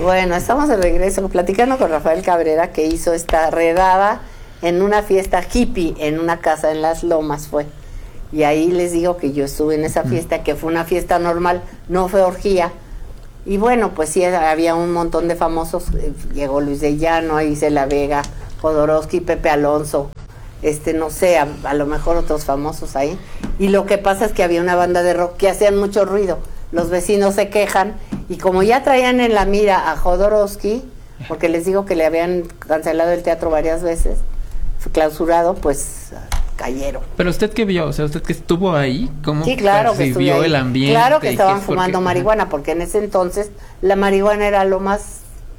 Bueno, estamos de regreso platicando con Rafael Cabrera, que hizo esta redada en una fiesta hippie en una casa en Las Lomas fue. Y ahí les digo que yo estuve en esa fiesta, que fue una fiesta normal, no fue orgía. Y bueno, pues sí, había un montón de famosos. Llegó Luis de Llano, ahí Isela Vega, Jodorowsky, Pepe Alonso, no sé, a lo mejor otros famosos ahí. Y lo que pasa es que había una banda de rock que hacían mucho ruido. Los vecinos se quejan, y como ya traían en la mira a Jodorowsky, porque les digo que le habían cancelado el teatro varias veces, fue clausurado, pues cayeron. Pero usted qué vio, o sea, usted que estuvo ahí, ¿cómo sí, claro que estuve ahí. El ambiente? Claro que estaban fumando marihuana, porque en ese entonces la marihuana era lo más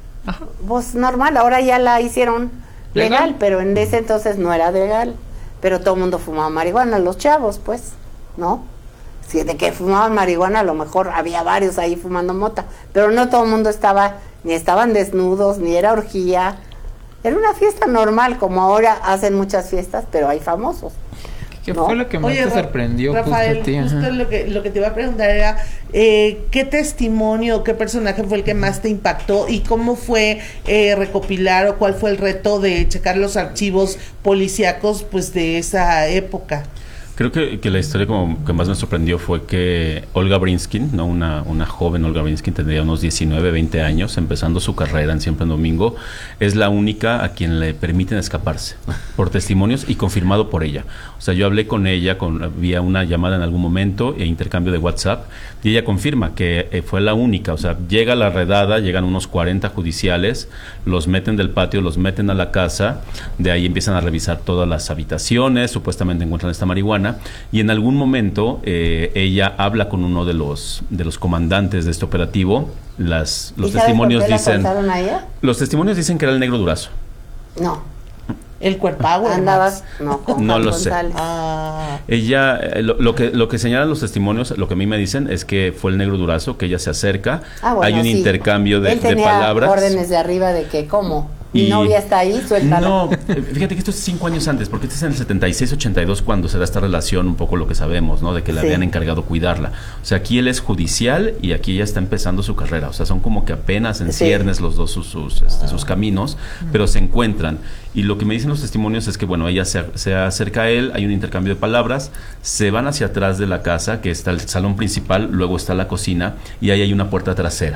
pues normal. Ahora ya la hicieron legal, pero en ese entonces no era legal. Pero todo el mundo fumaba marihuana, los chavos, pues, ¿no? Si de que fumaban marihuana, a lo mejor había varios ahí fumando mota, pero no todo el mundo estaba, ni estaban desnudos, ni era orgía. Era una fiesta normal, como ahora hacen muchas fiestas, pero hay famosos. ¿Qué fue lo que más te sorprendió? Rafael, justo lo que te iba a preguntar era, ¿qué testimonio, qué personaje fue el que más te impactó y cómo fue recopilar o cuál fue el reto de checar los archivos policíacos pues de esa época? Creo que la historia como que más me sorprendió fue que Olga Brinskin, ¿no? Una joven Olga Brinskin, tendría unos 19, 20 años, empezando su carrera en Siempre en Domingo, es la única a quien le permiten escaparse, por testimonios y confirmado por ella. O sea, yo hablé con ella vía una llamada en algún momento e intercambio de WhatsApp, y ella confirma que fue la única. O sea, llega la redada, llegan unos 40 judiciales, los meten del patio, los meten a la casa, de ahí empiezan a revisar todas las habitaciones, supuestamente encuentran esta marihuana, y en algún momento ella habla con uno de los comandantes de este operativo. Los testimonios dicen, a ella? Los testimonios dicen que era el Negro Durazo. No. El cuerpago. Andabas, no lo sé. Ella, lo que señalan los testimonios, lo que a mí me dicen es que fue el Negro Durazo, que ella se acerca, bueno, hay un intercambio de palabras. Órdenes de arriba de que, ¿cómo? Mi novia está ahí, suéltala. No, fíjate que esto es 5 años antes, porque este es en el 76, 82 cuando se da esta relación, un poco lo que sabemos, ¿no? De que le habían encargado cuidarla. O sea, aquí él es judicial y aquí ella está empezando su carrera. O sea, son como que apenas en ciernes los dos sus caminos, pero se encuentran. Y lo que me dicen los testimonios es que, bueno, ella se acerca a él, hay un intercambio de palabras, se van hacia atrás de la casa, que está el salón principal, luego está la cocina, y ahí hay una puerta trasera.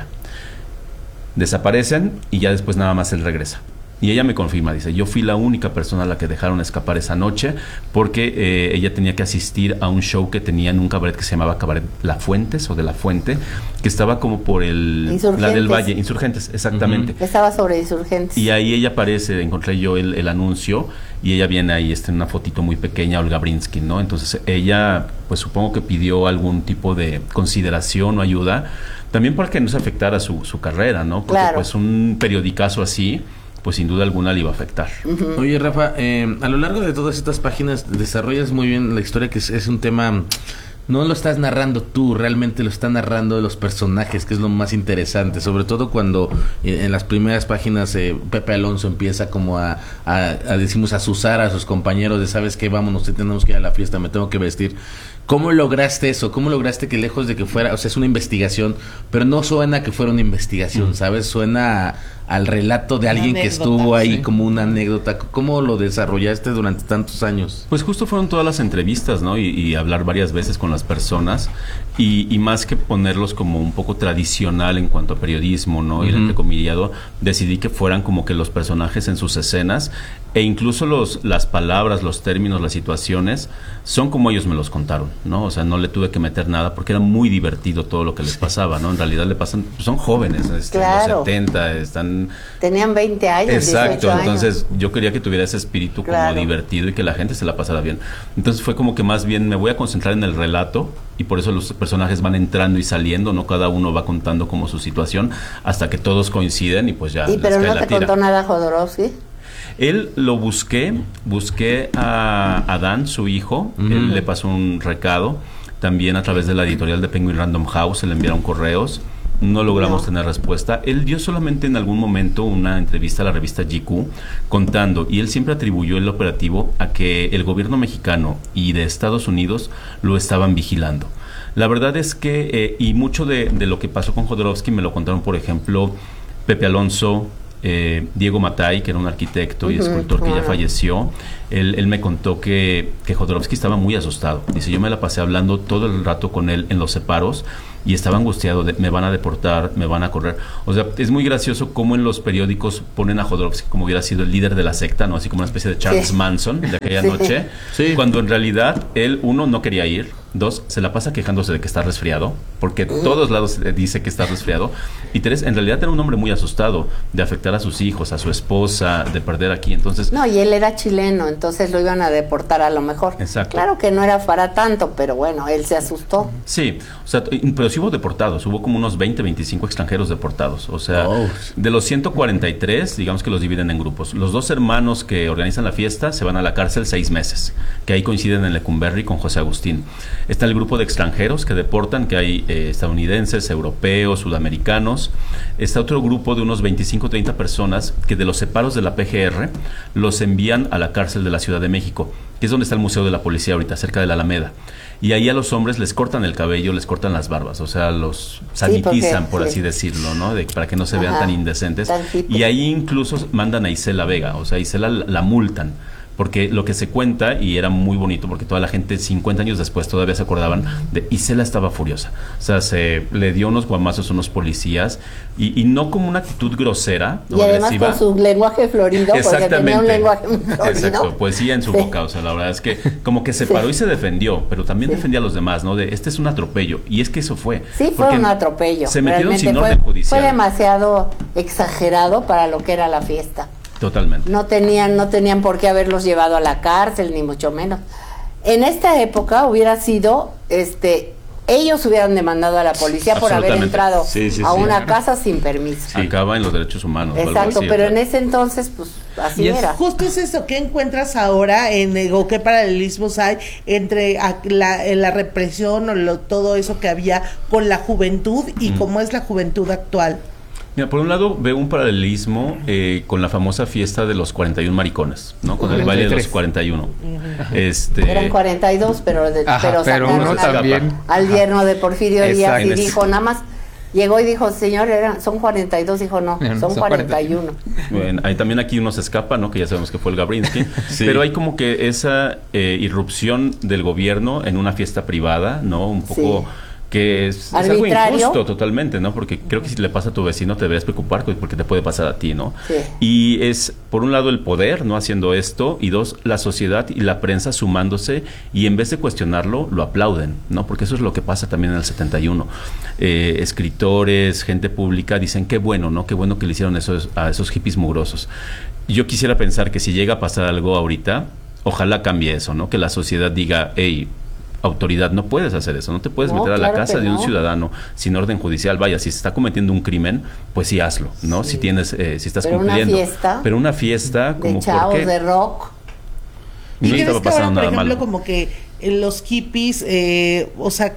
Desaparecen y ya después nada más él regresa. Y ella me confirma, dice, yo fui la única persona a la que dejaron escapar esa noche porque ella tenía que asistir a un show que tenía en un cabaret que se llamaba Cabaret La Fuentes o de La Fuente, que estaba como por la del Valle, Insurgentes, exactamente. Estaba sobre Insurgentes. Y ahí ella aparece, encontré yo el anuncio, y ella viene ahí en una fotito muy pequeña, Olga Brinskin, ¿no? Entonces ella, pues supongo que pidió algún tipo de consideración o ayuda, también para que no se afectara su carrera, ¿no? Porque pues un periodicazo así, pues sin duda alguna le iba a afectar. Oye, Rafa, a lo largo de todas estas páginas desarrollas muy bien la historia, que es un tema, no lo estás narrando tú, realmente lo está narrando los personajes, que es lo más interesante, sobre todo cuando en las primeras páginas Pepe Alonso empieza como a decimos, a azuzar a sus compañeros de, ¿sabes qué? Vámonos, tenemos que ir a la fiesta, me tengo que vestir. ¿Cómo lograste eso? ¿Cómo lograste que lejos de que fuera, o sea, es una investigación, pero no suena que fuera una investigación, ¿sabes? Suena al relato de alguien que estuvo ahí, como una anécdota. ¿Cómo lo desarrollaste durante tantos años? Pues justo fueron todas las entrevistas, ¿no? Y hablar varias veces con las personas, y más que ponerlos como un poco tradicional en cuanto a periodismo, ¿no? Y el entrecomillado, decidí que fueran como que los personajes en sus escenas, e incluso las palabras, los términos, las situaciones, son como ellos me los contaron, ¿no? O sea, no le tuve que meter nada porque era muy divertido todo lo que les pasaba, ¿no? En realidad son jóvenes, los 70, tenían 20 años, exacto, 18 años. Entonces yo quería que tuviera ese espíritu como divertido y que la gente se la pasara bien. Entonces fue como que más bien me voy a concentrar en el relato, y por eso los personajes van entrando y saliendo, ¿no? Cada uno va contando como su situación hasta que todos coinciden y pues ya. ¿Y pero no te contó nada Jodorowsky? Él lo busqué a Adán, su hijo, él le pasó un recado, también a través de la editorial de Penguin Random House, se le enviaron correos, no logramos tener respuesta. Él dio solamente en algún momento una entrevista a la revista GQ contando, y él siempre atribuyó el operativo a que el gobierno mexicano y de Estados Unidos lo estaban vigilando. La verdad es que, y mucho de lo que pasó con Jodorowsky me lo contaron, por ejemplo, Pepe Alonso, Diego Matay, que era un arquitecto y escultor que ya falleció. Él me contó que Jodorowsky estaba muy asustado. Dice, yo me la pasé hablando todo el rato con él en los separos y estaba angustiado de me van a deportar, me van a correr. O sea, es muy gracioso cómo en los periódicos ponen a Jodorowsky como hubiera sido el líder de la secta, ¿no? Así como una especie de Charles Manson de aquella noche. Sí. Cuando en realidad él, uno, no quería ir. Dos, se la pasa quejándose de que está resfriado, porque todos lados dice que está resfriado. Y tres, en realidad era un hombre muy asustado de afectar a sus hijos, a su esposa, de perder aquí. Entonces, no, y él era chileno, entonces lo iban a deportar a lo mejor. Exacto. Claro que no era para tanto, pero bueno, él se asustó. Sí, o sea, pero sí hubo deportados, hubo como unos 20, 25 extranjeros deportados. O sea, de los 143, digamos que los dividen en grupos. Los 2 hermanos que organizan la fiesta se van a la cárcel 6 meses, que ahí coinciden en Lecumberri con José Agustín. Está el grupo de extranjeros que deportan, que hay estadounidenses, europeos, sudamericanos. Está otro grupo de unos 25, 30 personas que de los separos de la PGR los envían a la cárcel de la Ciudad de México, que es donde está el Museo de la Policía ahorita, cerca de la Alameda. Y ahí a los hombres les cortan el cabello, les cortan las barbas, o sea, los sanitizan, por así decirlo, ¿no? Para que no se vean tan indecentes. Y ahí incluso mandan a Isela Vega, o sea, Isela la multan. Porque lo que se cuenta, y era muy bonito, porque toda la gente 50 años después todavía se acordaban de Isela estaba furiosa. O sea, se le dio unos guamazos a unos policías, y no como una actitud grosera y además agresiva. Con su lenguaje florido, porque tenía un lenguaje florido. Exacto, poesía en su boca. O sea, la verdad es que como que se paró y se defendió, pero también defendía a los demás, ¿no? De este es un atropello. Y es que eso fue. Sí, fue un atropello. Se metieron sin orden judicial. Fue demasiado exagerado para lo que era la fiesta. Totalmente. No tenían por qué haberlos llevado a la cárcel, ni mucho menos. En esta época hubiera sido, ellos hubieran demandado a la policía por haber entrado a una casa sin permiso. Sí. Acaba en los derechos humanos. Exacto, pero en ese entonces, pues, así era. Justo es eso, ¿qué encuentras ahora o qué paralelismos hay entre la represión o todo eso que había con la juventud y cómo es la juventud actual? Mira, por un lado veo un paralelismo con la famosa fiesta de los 41 maricones, ¿no? Con el baile de los 41. Eran 42, pero uno también al yerno de Porfirio Díaz y dijo, nada más llegó y dijo, señor, son 42, dijo no, son 41. Bueno, ahí también aquí uno se escapa, ¿no? Que ya sabemos que fue el Gabrinsky, pero hay como que esa irrupción del gobierno en una fiesta privada, ¿no? Un poco... que es algo injusto totalmente, ¿no? Porque creo que si le pasa a tu vecino te deberías preocupar porque te puede pasar a ti, ¿no? Sí. Y es, por un lado, el poder, ¿no? Haciendo esto, y dos, la sociedad y la prensa sumándose, y en vez de cuestionarlo, lo aplauden, ¿no? Porque eso es lo que pasa también en el 71. Escritores, gente pública dicen, qué bueno, ¿no? Qué bueno que le hicieron a esos hippies mugrosos. Yo quisiera pensar que si llega a pasar algo ahorita, ojalá cambie eso, ¿no? Que la sociedad diga, hey, autoridad, no puedes hacer eso, no te puedes meter a la casa de un ciudadano sin orden judicial. Vaya, si se está cometiendo un crimen, pues sí hazlo, ¿no? Si tienes, si estás cumpliendo. Pero una fiesta como de chavos de rock. No estaba pasando nada malo. Por ejemplo, como que los hippies, o sea,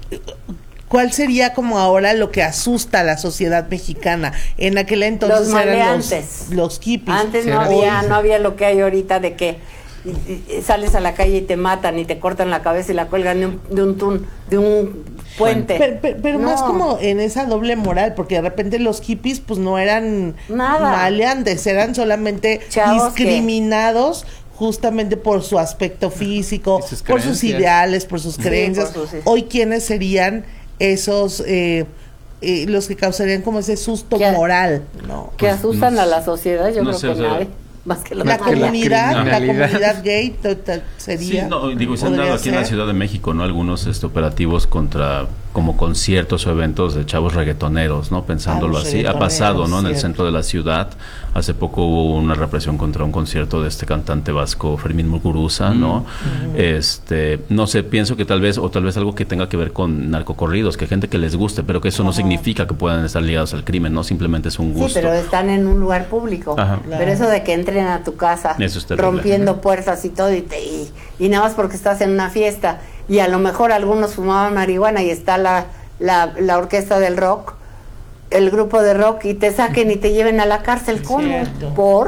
¿cuál sería como ahora lo que asusta a la sociedad mexicana? En aquel entonces eran los hippies. Antes no había lo que hay ahorita de que sales a la calle y te matan y te cortan la cabeza y la cuelgan de un puente. Pero más como en esa doble moral, porque de repente los hippies pues no eran maleantes, eran solamente chavos discriminados justamente por su aspecto físico, por sus ideales, por sus creencias. Hoy, ¿quiénes serían esos los que causarían como ese susto moral? ¿No? Que asustan a la sociedad, yo creo que nadie. Más que la comunidad gay sería. Sí, no, digo, se han dado aquí en la Ciudad de México, ¿no? Algunos operativos contra como conciertos o eventos de chavos reggaetoneros, ¿no? Pensándolo así. Ha pasado, ¿no? En el centro de la ciudad. Hace poco hubo una represión contra un concierto de este cantante vasco, Fermín Muguruza, ¿no? No sé, pienso que tal vez algo que tenga que ver con narcocorridos, que gente que les guste, pero que eso no significa que puedan estar ligados al crimen, ¿no? Simplemente es un gusto. Sí, pero están en un lugar público. Ajá. Pero eso de que entren a tu casa rompiendo puertas y todo, y nada más porque estás en una fiesta, y a lo mejor algunos fumaban marihuana y está la orquesta del rock, el grupo de rock, y te saquen y te lleven a la cárcel. ¿Cómo? ¿Por?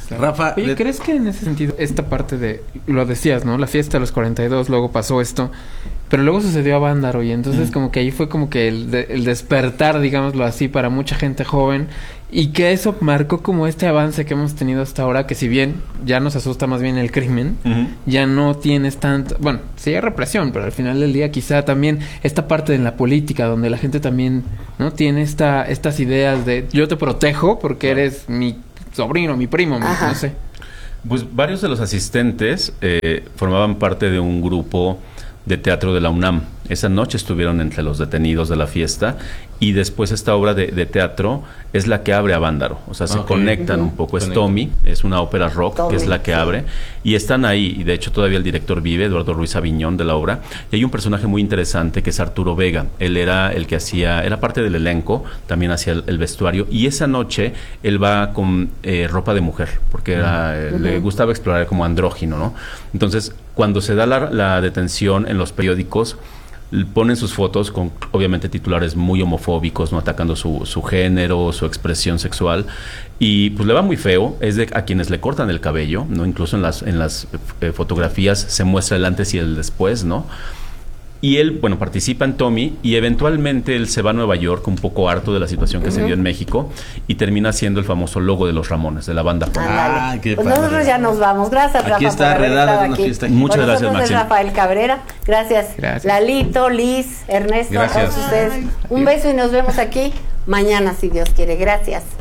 Rafa, oye, ¿crees que en ese sentido, esta parte de, lo decías, ¿no? La fiesta de los 42, luego pasó esto, pero luego sucedió a Vándaro y entonces como que ahí fue como que el despertar, digámoslo así, para mucha gente joven y que eso marcó como este avance que hemos tenido hasta ahora, que si bien ya nos asusta más bien el crimen, ya no tienes tanto, bueno, sí hay represión, pero al final del día quizá también esta parte de la política donde la gente también, ¿no? Tiene estas ideas de yo te protejo porque eres mi sobrino, mi primo, no sé. Pues varios de los asistentes formaban parte de un grupo de teatro de la UNAM. Esa noche estuvieron entre los detenidos de la fiesta y después esta obra de teatro es la que abre a Vándaro. O sea, se conectan un poco. Es Tommy, es una ópera rock, que es la que abre. Y están ahí, y de hecho todavía el director vive, Eduardo Ruiz Aviñón, de la obra. Y hay un personaje muy interesante que es Arturo Vega. Él era el que era parte del elenco, también hacía el vestuario. Y esa noche él va con ropa de mujer, porque le gustaba explorar como andrógino, ¿no? Entonces, cuando se da la detención en los periódicos, ponen sus fotos con obviamente titulares muy homofóbicos, no atacando su género, su expresión sexual, y pues le va muy feo. Es a quienes le cortan el cabello, no, incluso en las fotografías se muestra el antes y el después, ¿no? Y él, bueno, participa en Tommy y eventualmente él se va a Nueva York un poco harto de la situación que se dio en México y termina siendo el famoso logo de los Ramones, de la banda. Pues nosotros ya nos vamos. Gracias, Rafa, aquí está por haber estado Redada, aquí. Muchas gracias, Maxi. Rafael Cabrera. Gracias. Lalito, Liz, Ernesto, a todos ustedes. Un beso y nos vemos aquí mañana, si Dios quiere. Gracias.